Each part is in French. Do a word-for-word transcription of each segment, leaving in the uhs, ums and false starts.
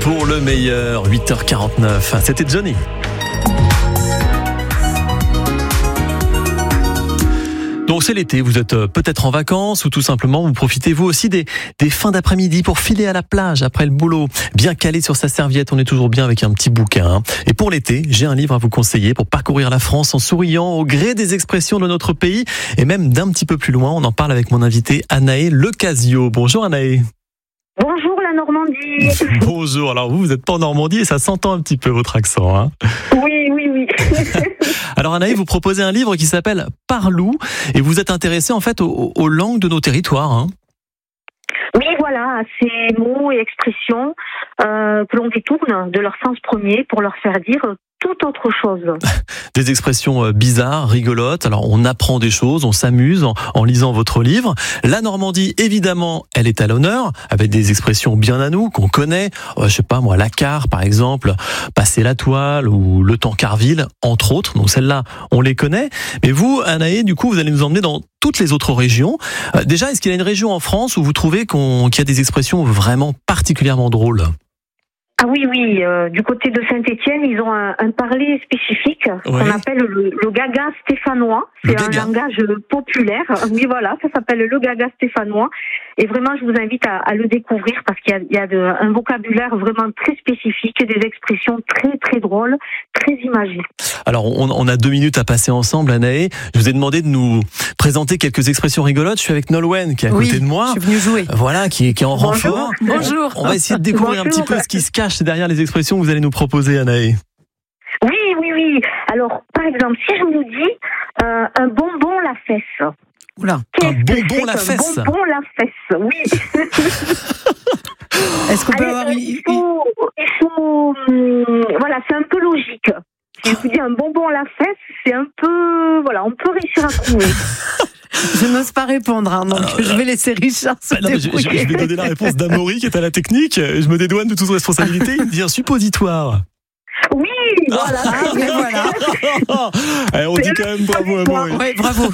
pour le meilleur, huit heures quarante-neuf. C'était Johnny. Donc c'est l'été, vous êtes peut-être en vacances ou tout simplement vous profitez vous aussi des, des fins d'après-midi pour filer à la plage après le boulot. Bien calé sur sa serviette, on est toujours bien avec un petit bouquin. Et pour l'été, j'ai un livre à vous conseiller pour parcourir la France en souriant au gré des expressions de notre pays et même d'un petit peu plus loin. On en parle avec mon invité Anaë Lecasio. Bonjour Anaë. Bonjour la Normandie. Bonjour, alors vous, vous n'êtes pas en Normandie et ça s'entend un petit peu votre accent. Hein. Oui, oui, oui. Alors Anaë, vous proposez un livre qui s'appelle Parlou et vous êtes intéressé en fait aux, aux langues de nos territoires. Hein. Oui, voilà, ces mots et expressions euh, que l'on détourne de leur sens premier pour leur faire dire toute autre chose. Des expressions bizarres, rigolotes. Alors on apprend des choses, on s'amuse en, en lisant votre livre. La Normandie, évidemment, elle est à l'honneur, avec des expressions bien à nous, qu'on connaît. Euh, je sais pas moi, la Car, par exemple, passer la toile ou le Tancarville, entre autres. Donc celles-là, on les connaît. Mais vous, Anaë, du coup, vous allez nous emmener dans toutes les autres régions. Euh, déjà, est-ce qu'il y a une région en France où vous trouvez qu'on, qu'il y a des expressions vraiment particulièrement drôles ? Ah oui, oui, euh, du côté de Saint-Étienne, ils ont un, un parler spécifique ouais. qu'on appelle le, le gaga stéphanois. C'est le un gaga. langage populaire. Oui, voilà, ça s'appelle le gaga stéphanois. Et vraiment, je vous invite à, à le découvrir parce qu'il y a, il y a de, un vocabulaire vraiment très spécifique, des expressions très, très drôles, très imagées. Alors, on, on a deux minutes à passer ensemble, Anaë. Je vous ai demandé de nous présenter quelques expressions rigolotes. Je suis avec Nolwenn, qui est à oui, côté de moi. Je suis venue jouer. Voilà, qui est, qui est en Bonjour. renfort. Bonjour. On va essayer de découvrir Bonjour. un petit peu ce qui se cache derrière les expressions que vous allez nous proposer, Anaë. Oui, oui, oui. Alors, par exemple, si je vous dis euh, un bonbon la fesse. Oula. Un bonbon la fesse. Un bonbon la fesse, oui. Est-ce qu'on peut Allez, avoir... il faut, il faut hum, voilà, c'est un peu logique. Si je vous dis un bonbon la fesse, c'est un peu, voilà, on peut réussir à trouver. Je n'ose pas répondre, hein, donc euh, je vais laisser Richard se bah non, je, je, je vais donner la réponse d'Amaury qui est à la technique. Je me dédouane de toute responsabilité. Il me dit un suppositoire. Oui, voilà. Ah, mais voilà. Allez, on dit quand même bravo Amaury. Oui, bravo.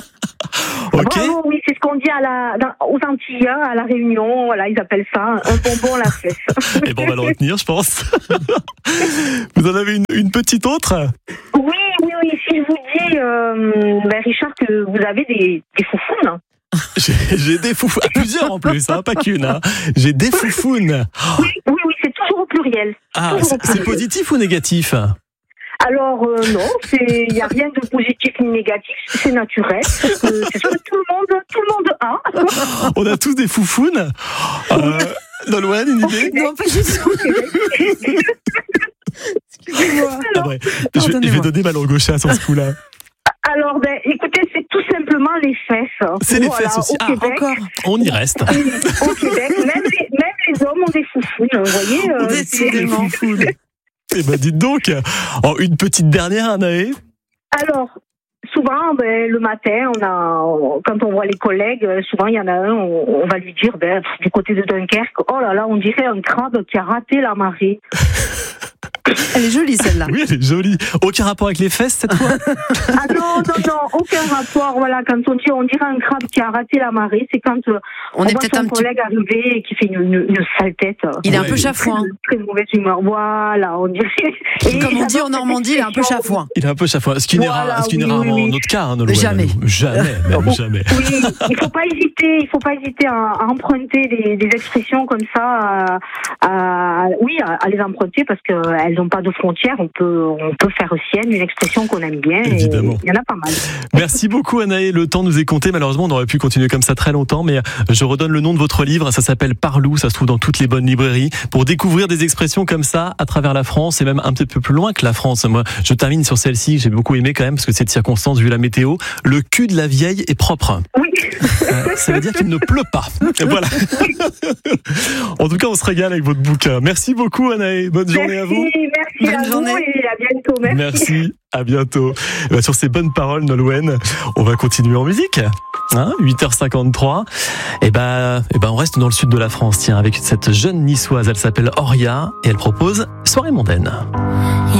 Ok. Bravo, oui, c'est ce qu'on dit à la, dans, aux Antilles, à la Réunion, voilà, ils appellent ça un bonbon la fesse. Et bon, on va le retenir, je pense. Vous en avez une, une petite autre ? Oui, oui, oui, si je vous dis, euh, ben Richard, que vous avez des, des foufounes. J'ai, j'ai des foufounes, ah, plusieurs en plus, hein, pas qu'une. Hein. J'ai des foufounes. Oui, oui, oui, c'est toujours au pluriel. Ah, toujours c'est, au pluriel. c'est positif ou négatif ? Alors euh, non, il n'y a rien de positif ni négatif, c'est naturel, c'est ce que, c'est ce que tout le monde, tout le monde a. On a tous des foufounes. Euh, Nolwenn, une idée ? Non, pas du tout. Excusez-moi. Ah ouais. je, vais, je vais donner ma langue au chat sur ce coup-là. Alors, ben, écoutez, c'est tout simplement les fesses. C'est les voilà, fesses aussi. Au Ah, Québec, encore. On y reste. Au Québec, même les, même les hommes ont des foufounes, vous voyez. Euh, Décidément. Eh ben, dites donc. Oh, une petite dernière, Anaë. Alors, souvent, ben, le matin, on a, quand on voit les collègues, souvent il y en a un, on, on va lui dire, ben, du côté de Dunkerque, oh là là, on dirait un crabe qui a raté la marée. Elle est jolie celle-là. Oui, elle est jolie. Aucun rapport avec les fesses cette fois ? Ah non, non, non, aucun rapport. Voilà, quand on dit on dirait un crabe qui a raté la marée, c'est quand euh, On, on est voit peut-être son un petit... collègue arriver et qui fait une, une, une sale tête. Il est Ouais. un peu chafouin. Très, très mauvaise humeur. Voilà, on dirait. Et comme on dit en Normandie, il est un peu chafouin. Il est un peu chafouin. Ce qui n'est Voilà, rare, ce qui n'est oui, rarement oui, oui. notre cas, hein, Nolwenn. Jamais. Jamais, même jamais. Oui, il faut pas hésiter, il faut pas hésiter à, à emprunter des, des expressions comme ça, à, à, oui, à, à les emprunter parce qu'elles n'ont pas de frontières. On peut, on peut faire sienne une expression qu'on aime bien. Évidemment. Il y en a pas mal. Merci beaucoup Anaë, le temps nous est compté. Malheureusement, on aurait pu continuer comme ça très longtemps, mais je redonne le nom de votre livre. Ça s'appelle Parlou, ça se trouve dans toutes les bonnes librairies. Pour découvrir des expressions comme ça à travers la France et même un petit peu plus loin que la France. Moi, je termine sur celle-ci que j'ai beaucoup aimé quand même parce que c'est de circonstance vu la météo. Le cul de la vieille est propre. Oui. Euh, ça veut dire qu'il ne pleut pas. Voilà. En tout cas, on se régale avec votre bouquin. Merci beaucoup Anaë. Bonne journée Merci, à vous. merci Bonne à journée. vous et à bientôt. Merci. Merci, à bientôt. Et bah, sur ces bonnes paroles, Nolwenn, on va continuer en musique. Hein, huit heures cinquante-trois. Et ben, et ben, on reste dans le sud de la France, tiens, avec cette jeune niçoise. Elle s'appelle Oria et elle propose Soirée mondaine.